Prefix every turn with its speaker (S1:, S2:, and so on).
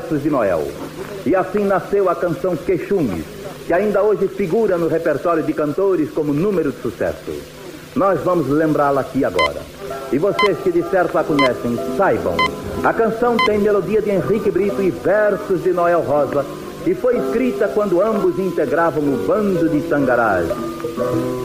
S1: versos de Noel. E assim nasceu a canção Queixumes, que ainda hoje figura no repertório de cantores como número de sucesso. Nós vamos lembrá-la aqui agora. E vocês que de certo a conhecem, saibam, a canção tem melodia de Henrique Brito e versos de Noel Rosa, e foi escrita quando ambos integravam o bando de Tangarás.